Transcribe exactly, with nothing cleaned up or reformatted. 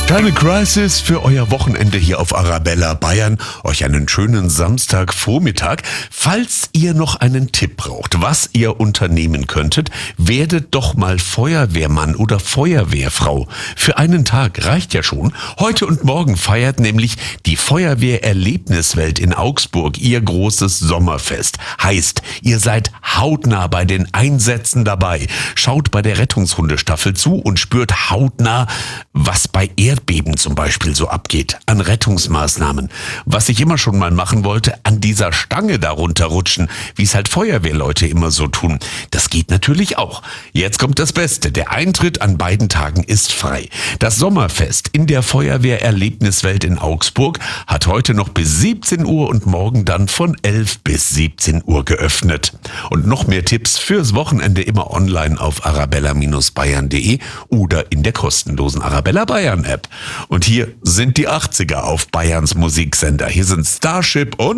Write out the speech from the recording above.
Kleine Crisis für euer Wochenende hier auf Arabella Bayern. Euch einen schönen Samstagvormittag. Falls ihr noch einen Tipp braucht, was ihr unternehmen könntet, werdet doch mal Feuerwehrmann oder Feuerwehrfrau. Für einen Tag reicht ja schon. Heute und morgen feiert nämlich die Feuerwehrerlebniswelt in Augsburg ihr großes Sommerfest. Heißt, ihr seid hautnah bei den Einsätzen dabei. Schaut bei der Rettungshundestaffel zu und spürt hautnah, was bei Erdbeben zum Beispiel so abgeht, an Rettungsmaßnahmen. Was ich immer schon mal machen wollte, an dieser Stange darunter rutschen, wie es halt Feuerwehrleute immer so tun. Das geht natürlich auch. Jetzt kommt das Beste. Der Eintritt an beiden Tagen ist frei. Das Sommerfest in der Feuerwehrerlebniswelt in Augsburg hat heute noch bis siebzehn Uhr und morgen dann von elf bis siebzehn Uhr geöffnet. Und noch mehr Tipps fürs Wochenende immer online auf arabella Bindestrich bayern punkt de oder in der kostenlosen Arabella Bayern App. Und hier sind die achtziger auf Bayerns Musiksender. Hier sind Starship und